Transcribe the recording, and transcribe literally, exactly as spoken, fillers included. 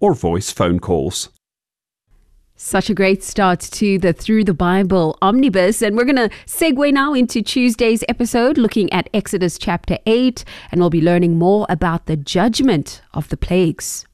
or voice phone calls. Such a great start to the Through the Bible Omnibus. And we're going to segue now into Tuesday's episode, looking at Exodus chapter eight. And we'll be learning more about the judgment of the plagues.